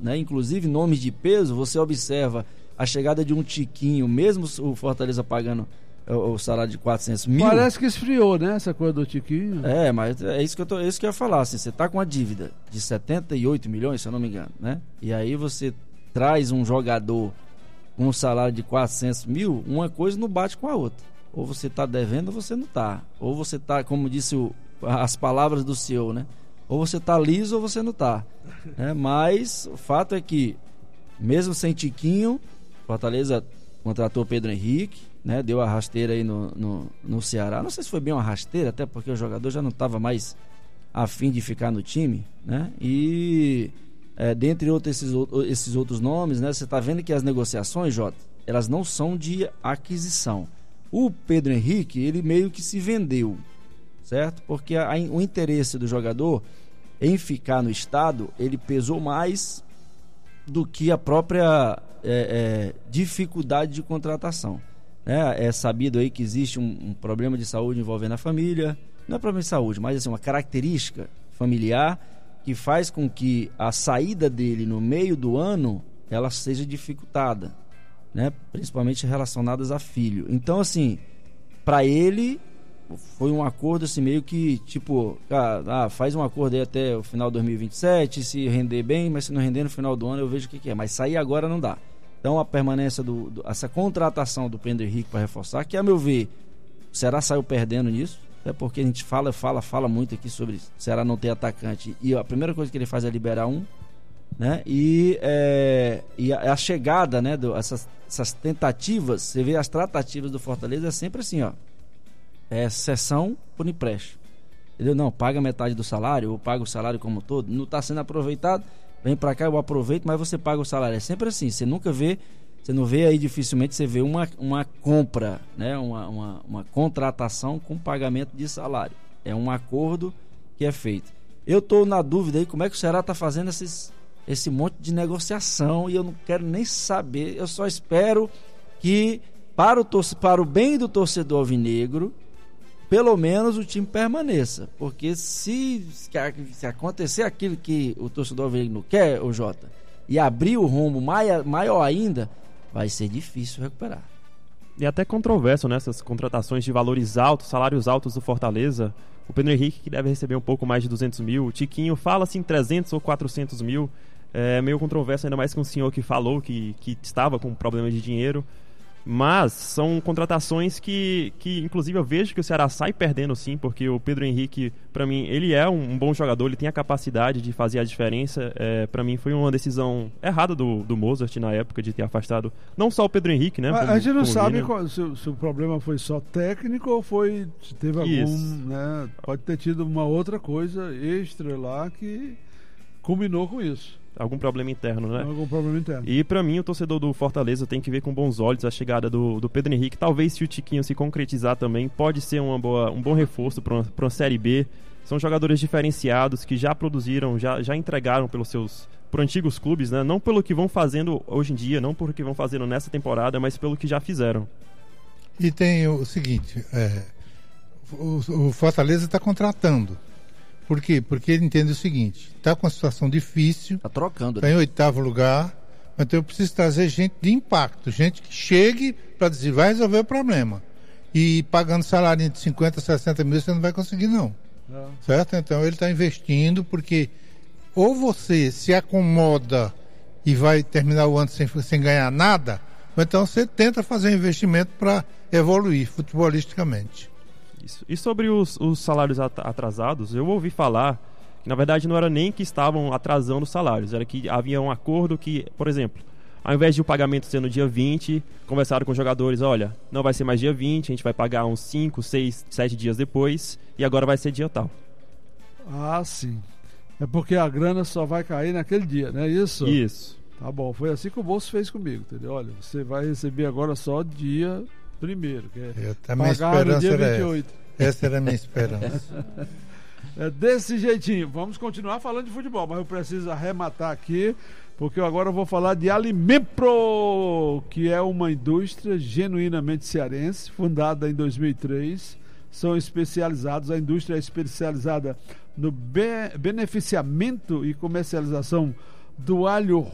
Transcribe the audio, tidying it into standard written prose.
né? Inclusive nomes de peso. Você observa a chegada de um Tiquinho, mesmo o Fortaleza pagando o salário de 400 mil. Parece que esfriou, né, essa coisa do Tiquinho. Mas é isso que eu ia falar, assim, você tá com uma dívida de 78 milhões, se eu não me engano, né? E aí você traz um jogador com um salário de 400 mil, uma coisa não bate com a outra. Ou você tá devendo ou você não tá. Ou você tá, como disse as palavras do CEO, né? Ou você tá liso ou você não tá. Mas o fato é que, mesmo sem Tiquinho, Fortaleza contratou Pedro Henrique, né? Deu a rasteira aí no Ceará. Não sei se foi bem uma rasteira, até porque o jogador já não estava mais a fim de ficar no time, né? E dentre esses outros nomes, né? Você está vendo que as negociações, Jota, elas não são de aquisição. O Pedro Henrique, ele meio que se vendeu, certo? Porque o interesse do jogador em ficar no estado, ele pesou mais do que a própria dificuldade de contratação. É sabido aí que existe um problema de saúde envolvendo a família. Não é problema de saúde, mas assim, uma característica familiar que faz com que a saída dele no meio do ano ela seja dificultada, né? Principalmente relacionadas a filho. Então, assim, para ele foi um acordo assim meio que tipo, faz um acordo aí até o final de 2027, se render bem, mas se não render no final do ano eu vejo o que é. Mas sair agora não dá. Então a permanência essa contratação do Pedro Henrique para reforçar, que a meu ver, o Ceará saiu perdendo nisso, até porque a gente fala muito aqui sobre o Ceará não ter atacante, e a primeira coisa que ele faz é liberar um, né? E a chegada, né, essas tentativas, você vê as tratativas do Fortaleza é sempre assim, ó, cessão por empréstimo, entendeu? Não, paga metade do salário, ou paga o salário como todo, não está sendo aproveitado, vem pra cá, eu aproveito, mas você paga o salário. É sempre assim, você não vê aí, dificilmente você vê uma compra, né? Uma contratação com pagamento de salário. É um acordo que é feito. Eu tô na dúvida aí como é que o Ceará tá fazendo esse monte de negociação, e eu não quero nem saber. Eu só espero que para o bem do torcedor alvinegro, pelo menos o time permaneça, porque se acontecer aquilo que o torcedor alvinegro quer, o Jota, e abrir o rumo maior ainda, vai ser difícil recuperar. E até controverso nessas contratações de valores altos, salários altos do Fortaleza. O Pedro Henrique, que deve receber um pouco mais de 200 mil, o Tiquinho fala-se em 300 ou 400 mil, é meio controverso, ainda mais com o senhor que falou que estava com problema de dinheiro. Mas são contratações que inclusive eu vejo que o Ceará sai perdendo sim, porque o Pedro Henrique, para mim, ele é um bom jogador, ele tem a capacidade de fazer a diferença. Para mim foi uma decisão errada do Mozart na época de ter afastado não só o Pedro Henrique, né? A gente não sabe se o problema foi só técnico ou se teve algum, né? Pode ter tido uma outra coisa extra lá que culminou com isso. Algum problema interno, né? Algum problema interno. E pra mim, o torcedor do Fortaleza tem que ver com bons olhos a chegada do Pedro Henrique. Talvez, se o Tiquinho se concretizar também, pode ser um bom reforço para uma Série B. São jogadores diferenciados que já produziram, já entregaram por antigos clubes, né? Não pelo que vão fazendo hoje em dia, não pelo que vão fazendo nessa temporada, mas pelo que já fizeram. E tem o seguinte, o Fortaleza está contratando. Por quê? Porque ele entende o seguinte, está com uma situação difícil, está trocando, está em 8º lugar, então eu preciso trazer gente de impacto, gente que chegue para dizer, vai resolver o problema. E pagando salário de 50, 60 mil, você não vai conseguir não. Certo? Então ele está investindo, porque ou você se acomoda e vai terminar o ano sem ganhar nada, ou então você tenta fazer um investimento para evoluir futebolisticamente. Isso. E sobre os salários atrasados, eu ouvi falar que na verdade não era nem que estavam atrasando os salários, era que havia um acordo que, por exemplo, ao invés de o pagamento ser no dia 20, conversaram com os jogadores, olha, não vai ser mais dia 20, a gente vai pagar uns 5, 6, 7 dias depois, e agora vai ser dia tal. Ah, sim. É porque a grana só vai cair naquele dia, não é isso? Isso. Tá bom, foi assim que o Bolso fez comigo, entendeu? Olha, você vai receber agora só dia 1º, que é pagar no dia 28. Essa era a minha esperança. É desse jeitinho. Vamos continuar falando de futebol, mas eu preciso arrematar aqui, porque eu agora vou falar de Alimpro, que é uma indústria genuinamente cearense, fundada em 2003. São especializados, a indústria é especializada no beneficiamento e comercialização do alho